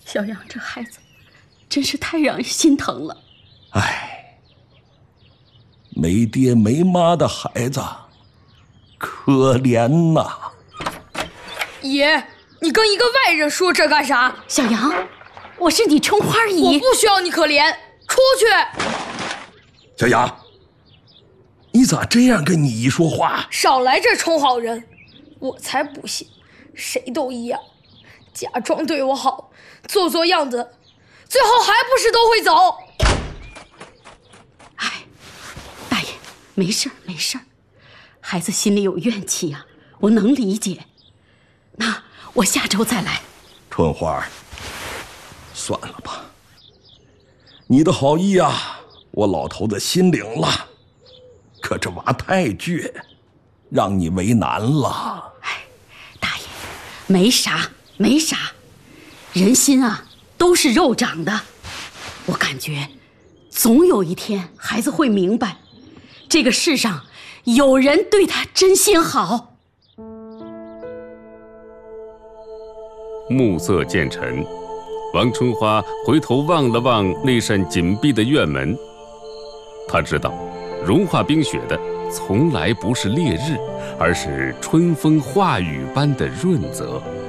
小杨这孩子真是太让人心疼了。 哎，没爹没妈的孩子，可怜呐！ 爷，你跟一个外人说这干啥？ 小杨，我是你春花姨， 我不需要你可怜，出去！ 小杨，你咋这样跟你姨说话？ 少来这充好人，我才不信，谁都一样，假装对我好，做做样子，最后还不是都会走。 哎，大爷，没事儿没事儿，孩子心里有怨气呀，我能理解。那我下周再来。 春花，算了吧，你的好意啊，我老头子心领了，可这娃太倔，让你为难了。 哎，大爷，没啥没啥，人心啊都是肉长的，我感觉总有一天孩子会明白，这个世上有人对他真心好。 暮色渐沉，王春花回头望了望那扇紧闭的院门，她知道融化冰雪的从来不是烈日，而是春风化雨般的润泽。